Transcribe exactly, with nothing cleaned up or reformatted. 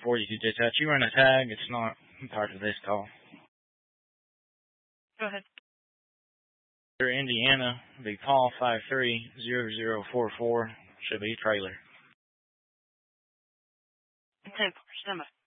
forty-two dispatch. You run a tag. It's not part of this call. Go ahead. For Indiana, the call five three zero zero four four should be trailer. ten four, stand by.